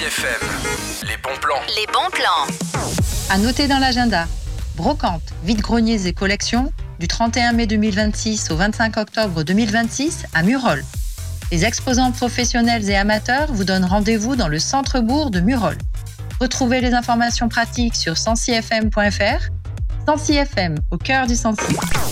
FM, les bons plans. Les bons plans. À noter dans l'agenda, brocante, vide-greniers et collections du 31 mai 2026 au 25 octobre 2026 à Murol. Les exposants professionnels et amateurs vous donnent rendez-vous dans le centre-bourg de Murol. Retrouvez les informations pratiques sur sancifm.fr. Sancy FM, au cœur du Sancy.